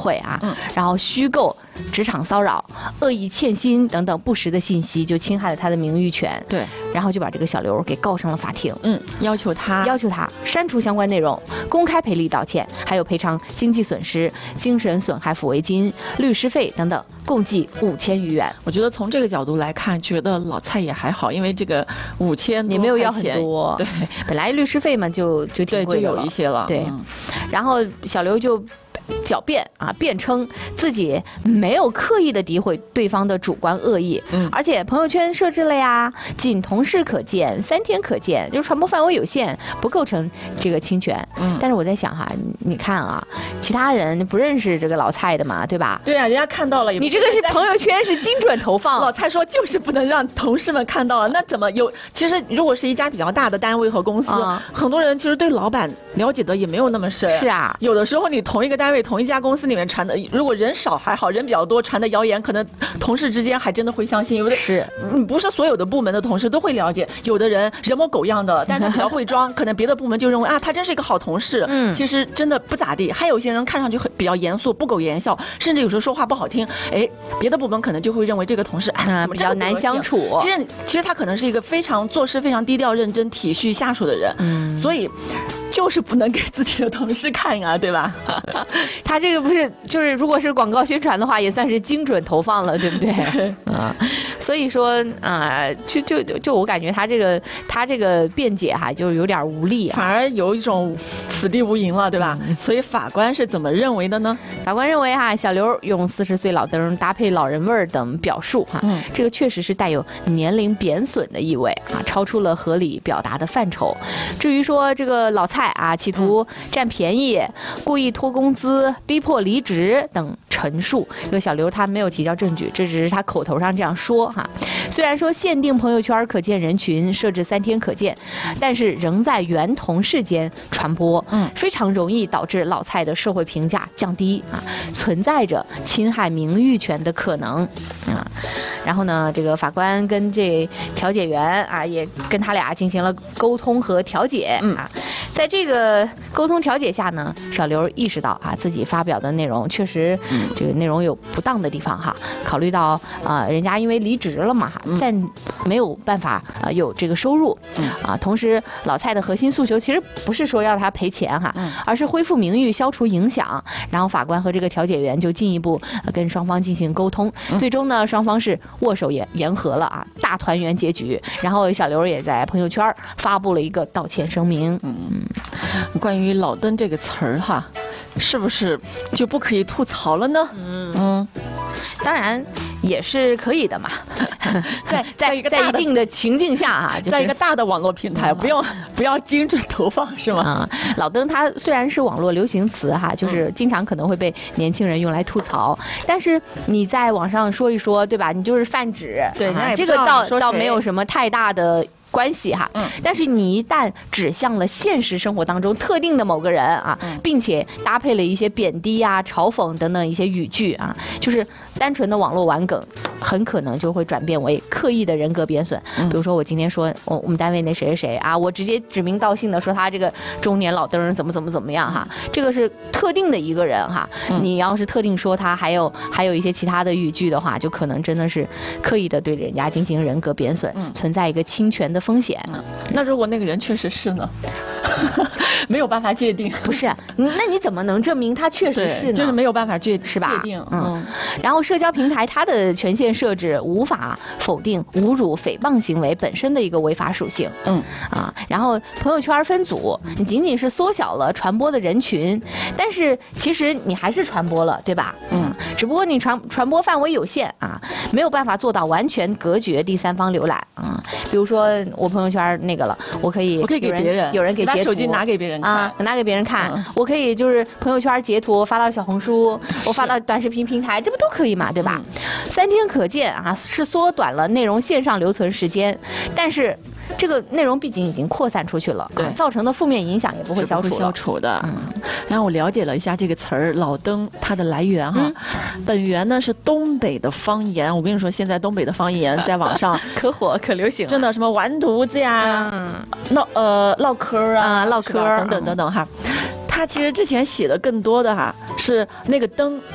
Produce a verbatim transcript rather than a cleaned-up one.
会啊，嗯、然后虚构职场骚扰、恶意欠薪等等不实的信息，就侵害了他的名誉权。 对， 然后就把这个小刘给告上了法庭。 嗯，要求他要求他删除相关内容，公开赔礼道歉，还有赔偿经济损失、精神损害抚慰金、律师费等等，共计五千余元。 我觉得从这个角度来看，觉得老蔡也还好，因为这个五千也没有要很多。 对， 本来律师费嘛就就挺贵的了， 对，就有一些了。 对， 嗯、 然后小刘就狡辩啊，辩称自己没有刻意的诋毁对方的主观恶意，嗯，而且朋友圈设置了呀，仅同事可见，三天可见，就传播范围有限，不构成这个侵权。嗯，但是我在想哈，你看啊，其他人不认识这个老蔡的嘛，对吧？ 对啊，人家看到了， 你这个是朋友圈是精准投放。 老蔡说就是不能让同事们看到了，那怎么有？其实如果是一家比较大的单位和公司，嗯、很多人其实对老板了解的也没有那么深。 是啊， 有的时候你同一个单位、同一家公司里面传的，如果人少还好，人比较多，传的谣言可能同事之间还真的会相信。有的是， 你不是所有的部门的同事都会了解，有的人人模狗样的，但是他比较会装，可能别的部门就认为啊，他真是一个好同事。嗯，其实真的不咋地。还有些人看上去很比较严肃，不苟言笑，甚至有时候说话不好听，哎，别的部门可能就会认为这个同事哎，怎么比较难相处。 其实其实他可能是一个非常做事非常低调、认真、体恤下属的人。嗯，所以。就是不能给自己的同事看啊，对吧？ 他这个不是，就是如果是广告宣传的话，也算是精准投放了，对不对？啊，所以说啊，就就就我感觉他这个他这个辩解哈，就有点无力、啊， 反而有一种此地无银了，对吧？嗯、所以法官是怎么认为的呢？ 法官认为哈，小刘用四十岁老登搭配老人味儿等表述哈，嗯、这个确实是带有年龄贬损的意味啊，超出了合理表达的范畴。至于说这个老蔡啊，企图占便宜、故意拖工资、逼迫离职等陈述，这个小刘他没有提交证据，这只是他口头上这样说哈。虽然说限定朋友圈可见人群，设置三天可见，但是仍在原同事间传播，嗯，非常容易导致老蔡的社会评价降低啊，存在着侵害名誉权的可能啊。然后呢，这个法官跟这调解员啊，也跟他俩进行了沟通和调解啊。在这个沟通调解下呢，小刘意识到啊，自己发表的内容确实这个内容有不当的地方哈。考虑到啊、呃，人家因为离职了嘛，再没有办法啊、呃、有这个收入啊。同时，老蔡的核心诉求其实不是说要他赔钱哈，而是恢复名誉、消除影响。然后法官和这个调解员就进一步跟双方进行沟通，最终呢，双方是握手言言和了啊，大团圆结局。然后小刘也在朋友圈发布了一个道歉声明。嗯。 关于老登这个词儿哈，是不是就不可以吐槽了呢？嗯嗯， 当然也是可以的嘛。在在一个在一定的情境下哈、啊，就是、 在一个大的网络平台，不用不要精准投放是吗？ 啊，老登他虽然是网络流行词哈，就是经常可能会被年轻人用来吐槽，嗯、但是你在网上说一说，对吧？你就是泛指， 对， 啊、这个倒倒没有什么太大的关系哈，嗯，但是你一旦指向了现实生活当中特定的某个人啊，嗯、并且搭配了一些贬低啊、嘲讽等等一些语句啊，就是单纯的网络玩梗，很可能就会转变为刻意的人格贬损。嗯、比如说我今天说我我们单位那谁谁谁啊，我直接指名道姓的说他这个中年老登人怎么怎么怎么样哈，这个是特定的一个人哈，嗯、你要是特定说他，还有还有一些其他的语句的话，就可能真的是刻意的对人家进行人格贬损，嗯、存在一个侵权的风险。 嗯、那如果那个人确实是呢？没有办法界定， 不是？那你怎么能证明他确实是呢？ 就是没有办法界是吧？ 界定，嗯。 然后社交平台它的权限设置无法否定侮辱、诽谤行为本身的一个违法属性，嗯啊。然后朋友圈分组，你仅仅是缩小了传播的人群，但是其实你还是传播了，对吧？嗯，只不过你传传播范围有限啊，没有办法做到完全隔绝第三方浏览啊。比如说我朋友圈那个了，我可以我可以给别人， 有人给截图， 把手机拿给别人看啊，拿给别人看，嗯、我可以就是朋友圈截图发到小红书，我发到短视频平台，这不都可以嘛，对吧？嗯、三天可见啊，是缩短了内容线上留存时间，但是这个内容毕竟已经扩散出去了，对、啊，造成的负面影响也不会消除消除的。嗯，然后我了解了一下这个词儿“老登”它的来源哈，嗯、本源呢是东北的方言。我跟你说，现在东北的方言在网上可火可流行， 真的什么完犊子呀，嗯、唠呃唠嗑啊， 唠嗑等等等等哈。他其实之前写的更多的哈是那个登